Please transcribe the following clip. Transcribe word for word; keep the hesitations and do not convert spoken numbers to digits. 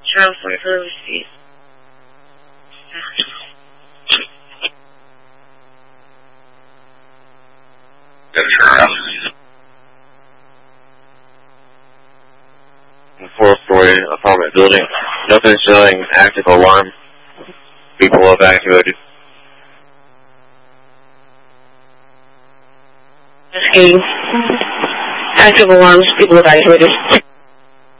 Charles four for speed. Four-story apartment building. Nothing showing active alarm. People evacuated. Active alarms, people evacuated.